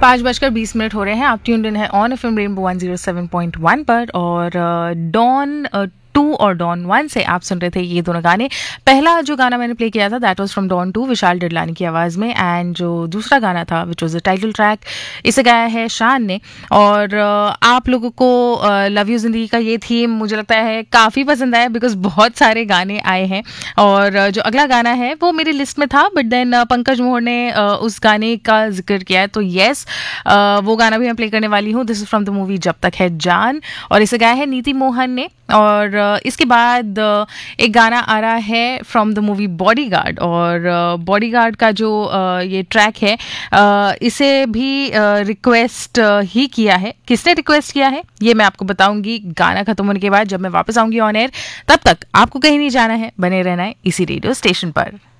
5:20 हो रहे हैं। आप ट्यून्ड इन है ऑन एफएम रेनबो 107.1 पर और डॉन 2 और डॉन 1 से आप सुन रहे थे ये दोनों गाने। पहला जो गाना मैंने प्ले किया था दैट वाज फ्रॉम डॉन 2 विशाल डडलानी की आवाज़ में, एंड जो दूसरा गाना था which was the title track, इसे गाया है शान ने। और आप लोगों को लव यू जिंदगी का ये थीम मुझे लगता है काफ़ी पसंद आया बिकॉज बहुत सारे गाने आए हैं। और जो अगला गाना है वो मेरी लिस्ट में था बट देन पंकज मोहर ने उस गाने का जिक्र किया है, तो येस वो गाना भी मैं प्ले करने वाली हूँ। This is from the movie जब तक है जान, और इसे गाया है नीति मोहन ने। और इसके बाद एक गाना आ रहा है फ्रॉम द मूवी बॉडीगार्ड, और बॉडीगार्ड का जो ये ट्रैक है इसे भी रिक्वेस्ट ही किया है। किसने रिक्वेस्ट किया है ये मैं आपको बताऊंगी गाना खत्म होने के बाद, जब मैं वापस आऊंगी ऑन एयर। तब तक आपको कहीं नहीं जाना है, बने रहना है इसी रेडियो स्टेशन पर।